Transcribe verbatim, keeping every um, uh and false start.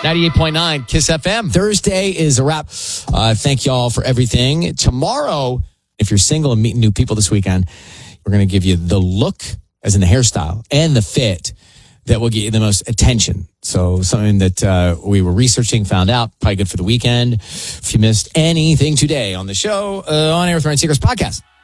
ninety-eight point nine KISS F M. Thursday is a wrap. Uh, thank you all for everything. Tomorrow, if you're single and meeting new people this weekend, we're going to give you the look, as in the hairstyle, and the fit that will get you the most attention. So something that uh, we were researching, found out, probably good for the weekend. If you missed anything today on the show, uh, On Air with Ryan Seacrest podcast,